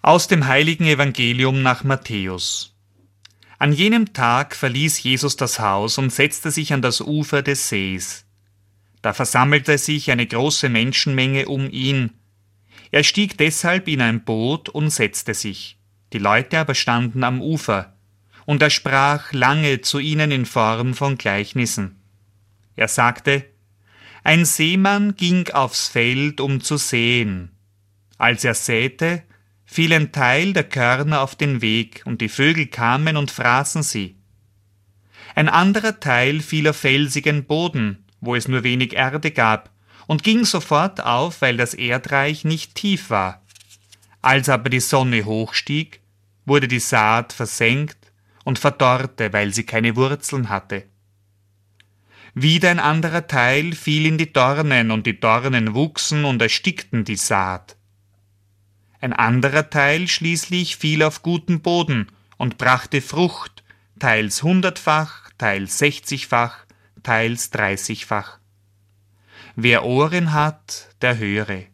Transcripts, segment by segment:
Aus dem heiligen Evangelium nach Matthäus. An jenem Tag verließ Jesus das Haus und setzte sich an das Ufer des Sees. Da versammelte sich eine große Menschenmenge um ihn. Er stieg deshalb in ein Boot und setzte sich. Die Leute aber standen am Ufer. Und er sprach lange zu ihnen in Form von Gleichnissen. Er sagte: Ein Seemann ging aufs Feld, um zu säen. Als er säte, fiel ein Teil der Körner auf den Weg, und die Vögel kamen und fraßen sie. Ein anderer Teil fiel auf felsigen Boden, wo es nur wenig Erde gab, und ging sofort auf, weil das Erdreich nicht tief war. Als aber die Sonne hochstieg, wurde die Saat versenkt und verdorrte, weil sie keine Wurzeln hatte. Wieder ein anderer Teil fiel in die Dornen, und die Dornen wuchsen und erstickten die Saat. Ein anderer Teil schließlich fiel auf guten Boden und brachte Frucht, teils 100-fach, teils 60-fach, teils 30-fach. Wer Ohren hat, der höre.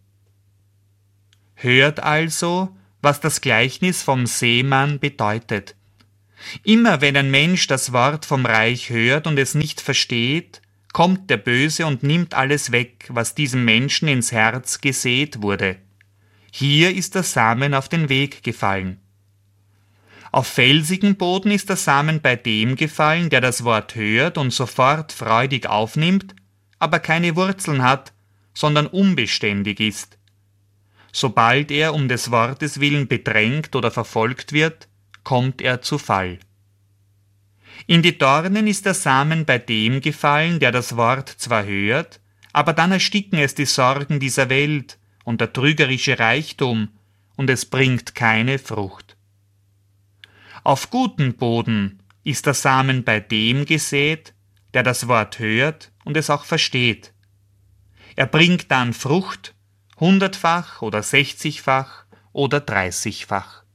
Hört also, was das Gleichnis vom Seemann bedeutet. Immer wenn ein Mensch das Wort vom Reich hört und es nicht versteht, kommt der Böse und nimmt alles weg, was diesem Menschen ins Herz gesät wurde. Hier ist der Samen auf den Weg gefallen. Auf felsigen Boden ist der Samen bei dem gefallen, der das Wort hört und sofort freudig aufnimmt, aber keine Wurzeln hat, sondern unbeständig ist. Sobald er um des Wortes willen bedrängt oder verfolgt wird, kommt er zu Fall. In die Dornen ist der Samen bei dem gefallen, der das Wort zwar hört, aber dann ersticken es die Sorgen dieser Welt und der trügerische Reichtum, und es bringt keine Frucht. Auf guten Boden ist der Samen bei dem gesät, der das Wort hört und es auch versteht. Er bringt dann Frucht, 100-fach oder 60-fach oder 30-fach.